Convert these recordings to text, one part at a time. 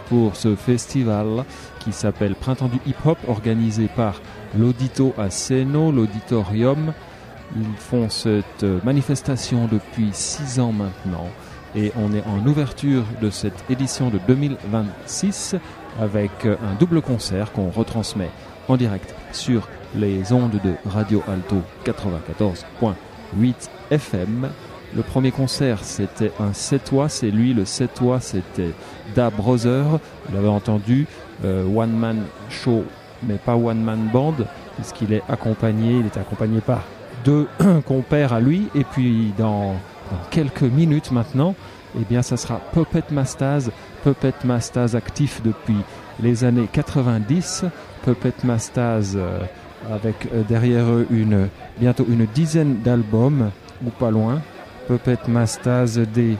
pour ce festival qui s'appelle Printemps du hip-hop, organisé par l'Audito à Seno, l'Auditorium. Ils font cette manifestation depuis 6 ans maintenant et on est en ouverture de cette édition de 2026 avec un double concert qu'on retransmet en direct sur les ondes de Radio Alto 94.8 FM. Le premier concert, c'était un Sétois, c'est lui le Sétois, c'était Da Brother. Vous l'avez entendu, one man show, mais pas one man band, puisqu'il est accompagné, il est accompagné par 2 compères à lui. Et puis dans quelques minutes maintenant, eh bien, ça sera Puppet Mastaz actif depuis les années 90. Puppet Mastaz avec derrière eux bientôt une dizaine d'albums, ou pas loin. Puppet Mastaz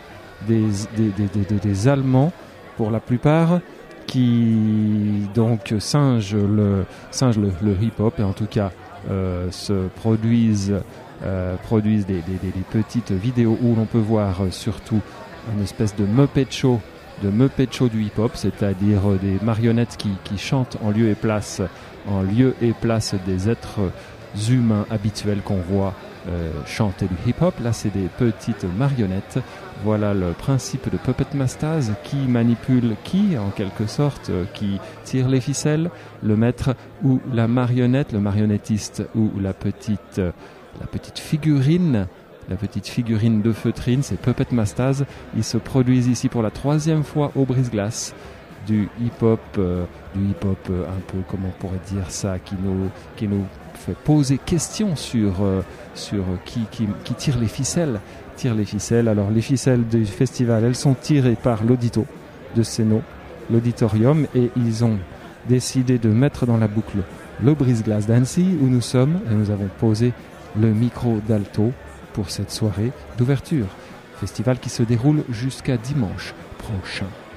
des Allemands pour la plupart, qui donc singent le hip-hop et en tout cas se produisent des petites vidéos où l'on peut voir surtout une espèce de Muppet Show du hip-hop, c'est-à-dire des marionnettes qui chantent en lieu et place des êtres humains habituels qu'on voit chanter du hip-hop. Là, c'est des petites marionnettes. Voilà le principe de Puppet Mastaz, qui manipule en quelque sorte, qui tire les ficelles, le maître ou la marionnette, le marionnettiste ou la petite figurine. La petite figurine de feutrine, c'est Puppet Mastaz. Ils se produisent ici pour la 3e fois au Brise-Glace. Du hip-hop un peu, comment on pourrait dire ça, qui nous fait poser question sur qui tire les ficelles. Alors les ficelles du festival, elles sont tirées par l'Audito de Seno, l'Auditorium, et ils ont décidé de mettre dans la boucle le Brise-Glace d'Annecy où nous sommes, et nous avons posé le micro d'Alto pour cette soirée d'ouverture. Festival qui se déroule jusqu'à dimanche prochain.